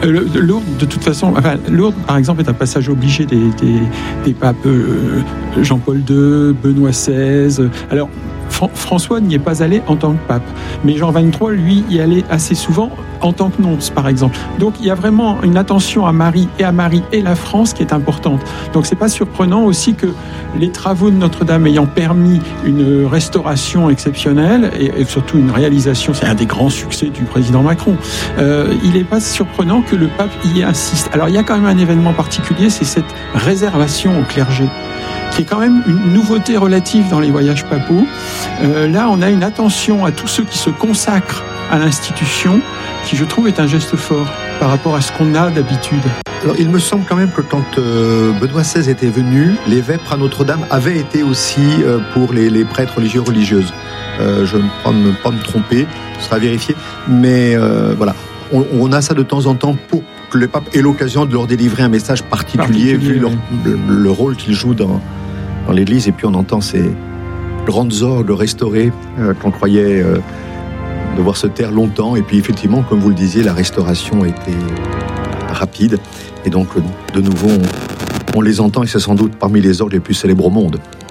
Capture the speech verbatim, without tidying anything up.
Euh, Lourdes, de toute façon, enfin, Lourdes, par exemple, est un passage obligé des, des, des papes euh, Jean-Paul deux, Benoît seize. Alors, Fran- François n'y est pas allé en tant que pape, mais Jean vingt-trois, lui, y allait assez souvent en tant que nonce, par exemple. Donc, il y a vraiment une attention à Marie et à Marie et la France qui est importante. Donc, c'est pas surprenant aussi que les travaux de Notre-Dame ayant permis une restauration exceptionnelle et, et surtout une réalisation, c'est un des grands succès du président Macron. Euh, il n'est pas surprenant que le pape y insiste. Alors, il y a quand même un événement particulier, c'est cette réservation au clergé, qui est quand même une nouveauté relative dans les voyages papaux. Euh, là, on a une attention à tous ceux qui se consacrent à l'institution, qui, je trouve, est un geste fort par rapport à ce qu'on a d'habitude. Alors, il me semble quand même que quand euh, Benoît seize était venu, les vêpres à Notre-Dame avaient été aussi euh, pour les, les prêtres religieux religieuses. Euh, je ne peux me, pas me tromper, ce sera vérifié. Mais euh, voilà, on, on a ça de temps en temps pour que le pape ait l'occasion de leur délivrer un message particulier, particulier vu leur, le, le rôle qu'il joue dans, dans l'Église. Et puis on entend ces grandes orgues restaurées euh, qu'on croyait euh, devoir se taire longtemps. Et puis effectivement, comme vous le disiez, la restauration a été rapide. Et donc, de nouveau, on, on les entend et c'est sans doute parmi les orgues les plus célèbres au monde.